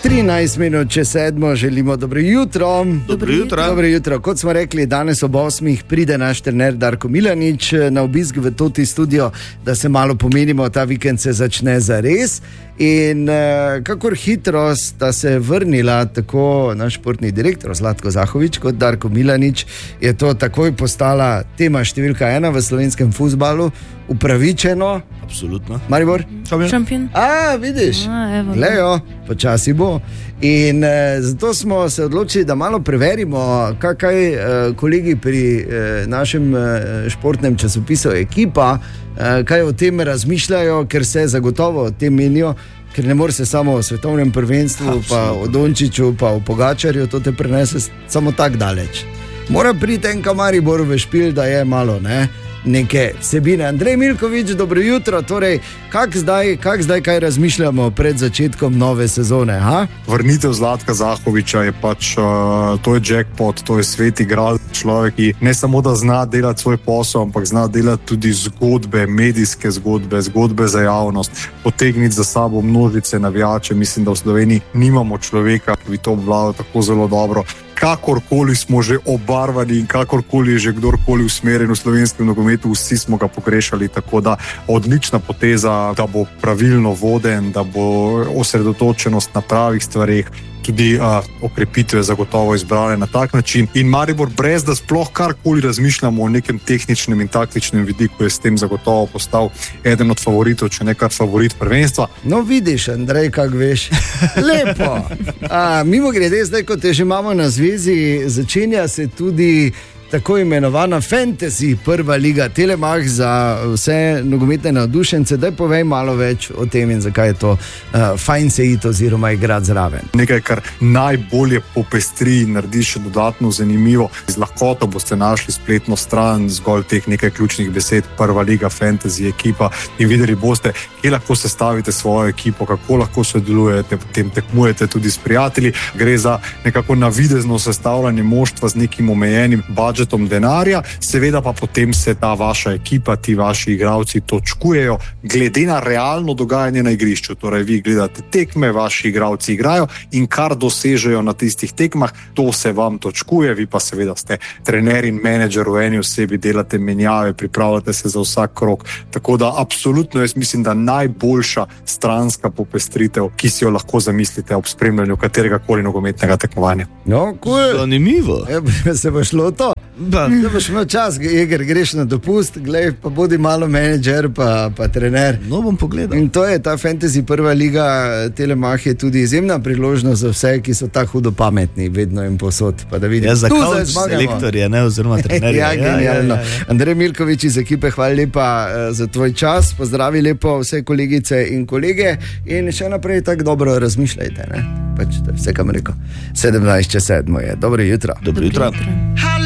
13 minut čez 7, želimo dobro jutro. Dobro jutro. Dobro jutro. Kot smo rekli, danes ob 8 pride naš trener Darko Milanič na obisk v Toti studio, da se malo pomenimo, ta vikend se začne zares. In kakor hitro sta se vrnila tako naš športni direktor Zlatko Zahovič kot Darko Milanič, je to takoj postala tema številka 1 v slovenskem fuzbalu, upravičeno. Absolutno. Maribor? Šampion. Vidiš, glejo, počasi bo. In zato smo se odločili, da malo preverimo, kaj kolegi pri našem športnem časopisu Ekipa, kaj o tem razmišljajo, ker se zagotovo o tem menijo, ker ne more se samo o svetovnem prvenstvu, pa o Dončiću, pa o Pogačarju, to te prenese samo tak daleč. Mora priti en Maribor v špil, da je malo, neke vsebine. Andrej Milkovič, dobro jutro. Torej, kak zdaj kaj razmišljamo pred začetkom nove sezone? Vrnitev Zlatka Zahoviča je pač, to je jackpot, to je svet igralec, človek, ki ne samo da zna delati svoj posel, ampak zna delati tudi zgodbe, medijske zgodbe za javnost, potegniti za sabo množice navijače. Mislim, da v Sloveniji nimamo človeka, ki bi to obvladal tako zelo dobro. Kakorkoli smo že obarvani in kakorkoli je že kdorkoli usmerjen v slovenskem nogometu, vsi smo ga pogrešali, tako da odlična poteza, da bo pravilno voden, da bo osredotočenost na pravih stvareh, tudi okrepitve zagotovo izbrane na tak način. In Maribor, brez da sploh karkoli razmišljamo o nekem tehničnem in taktičnem vidiku, je s tem zagotovo postal eden od favoritov, če ne kar favorit prvenstva. No vidiš, Andrej, kak veš. Lepo. Mimo grede, zdaj, ko te že imamo na zvezi, začenja se tudi tako imenovana fantasy prva liga, Telemach za vse nogometne navdušence. Daj povej malo več o tem in zakaj je to fajn se iti oziroma igrati zraven. Nekaj, kar najbolje popestri in naredi še dodatno zanimivo. Z lahkoto boste našli spletno stran, zgolj teh nekaj ključnih besed, prva liga, fantasy, ekipa, in videli boste, kje lahko sestavite svojo ekipo, kako lahko sodelujete, potem tekmujete tudi s prijatelji. Gre za nekako navidezno sestavljanje moštva z nekim omejenim budžetom denarja, seveda pa potem se ta vaša ekipa, ti vaši igralci točkujejo glede na realno dogajanje na igrišču. Torej, vi gledate tekme, vaši igralci igrajo in kar dosežejo na tistih tekmah, to se vam točkuje, vi pa seveda ste trener in menedžer v eni osebi, delate menjave, pripravljate se za vsak krog. Tako da absolutno jaz mislim, da najboljša stranska popestritev, ki si jo lahko zamislite ob spremljanju katerega koli nogometnega tekmovanja. No, cool. Zanimivo. Se bo šlo to? Da boš imel čas, Jeger, greš na dopust, glej, pa bodi malo menedžer, pa trener. No, bom pogledal. In to je ta fantasy prva liga, Telemach je tudi izjemna priložnost za vse, ki so tako hudo pametni, vedno in posod. Pa da vidim, za kauč selektorje, oziroma trenerje. Genialno. Andrej Milkovič iz ekipe, hvala lepa za tvoj čas, pozdravi lepo vse kolegice in kolege in še naprej tako dobro razmišljajte, Pač to je vse, kam rekel. 17:07 je. Dobro jutro. Dobro jutro.